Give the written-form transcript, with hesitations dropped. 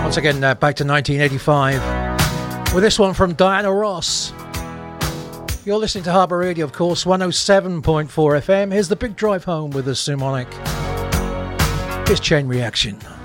Once again, back to 1985 with this one from Diana Ross. You're listening to Harbour Radio, of course, 107.4 FM. Here's the big drive home with the Sumonic. Here's Chain Reaction.